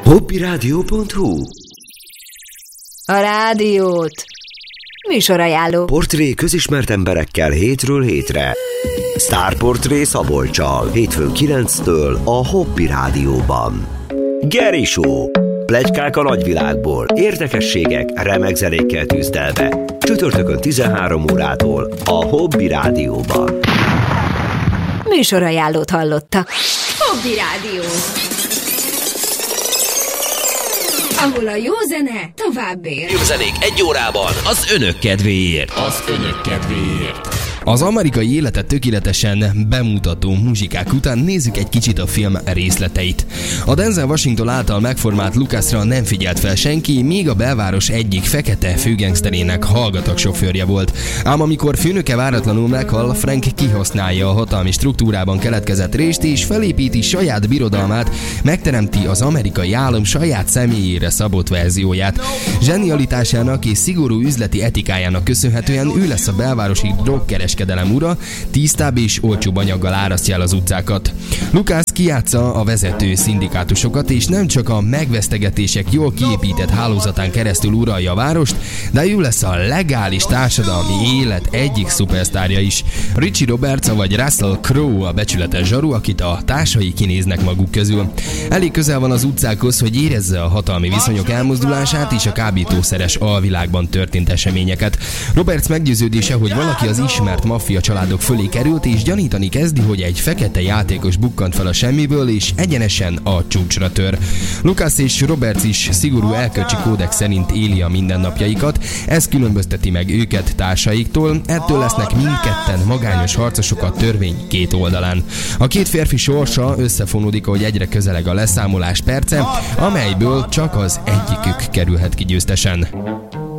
Hobbiradio.hu. A rádiót műsorajánló. Portré közismert emberekkel hétről hétre. Sztárportré Szabolccsal, hétfőn 9-től a Hobby Rádióban. Geri Show. Pletykák a nagyvilágból, érdekességek, remek zenékkel tűzdelve. Csütörtökön 13 órától a Hobby Rádióban. Műsorajánlót hallottak. Hobby Rádió, ahol a jó zene tovább ér. Jobb zenék egy órában az önök kedvéért. Az amerikai életet tökéletesen bemutató muzsikák után nézzük egy kicsit a film részleteit. A Denzel Washington által megformált Lucasra nem figyelt fel senki, míg a belváros egyik fekete főgengszterének hallgatag sofőrje volt. Ám amikor főnöke váratlanul meghal, Frank kihasználja a hatalmi struktúrában keletkezett rést és felépíti saját birodalmát, megteremti az amerikai állam saját személyére szabott verzióját. Zsenialitásának és szigorú üzleti etikájának köszönhetően ő lesz a belvárosi drogkereskedelem ura, tisztább és olcsóbb anyaggal árasztja el az utcákat. Lucas kijátsza a vezető szindikátusokat, és nem csak a megvesztegetések jól kiépített hálózatán keresztül uralja a várost, de ő lesz a legális társadalmi élet egyik szupersztárja is. Richie Roberts vagy Russell Crowe a becsületes zsaru, akit a társai kinéznek maguk közül. Elég közel van az utcákhoz, hogy érezze a hatalmi viszonyok elmozdulását és a kábítószeres alvilágban történt eseményeket. Roberts meggyőződése, hogy valaki az ismert maffia családok fölé került, és gyanítani kezdi, hogy egy fekete játékos bukkant fel a semmiből, és egyenesen a csúcsra tör. Lucas és Roberts is szigorú erkölcsi kódex szerint éli a mindennapjaikat, ez különbözteti meg őket társaiktól, ettől lesznek mindketten magányos harcosok a törvény két oldalán. A két férfi sorsa összefonódik, hogy egyre közeleg a leszámolás perce, amelyből csak az egyikük kerülhet ki győztesen.